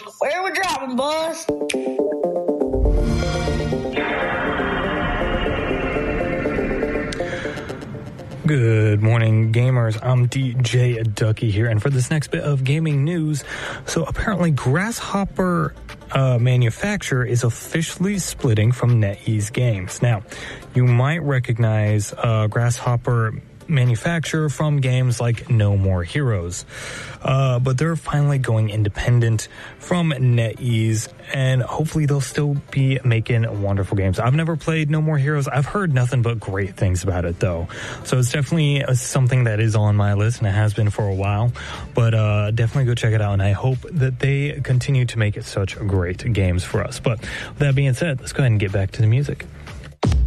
Where we dropping, boss? Good morning, gamers. I'm DJ Ducky here, and for this next bit of gaming news, so apparently Grasshopper manufacturer is officially splitting from NetEase Games. Now, you might recognize Grasshopper manufacturer from games like No More Heroes, but they're finally going independent from NetEase, and hopefully they'll still be making wonderful games. I've never played No More Heroes. I've heard nothing but great things about it, though, so it's definitely something that is on my list, and it has been for a while, but definitely go check it out, and I hope that they continue to make such great games for us. But with that being said, let's go ahead and get back to the music.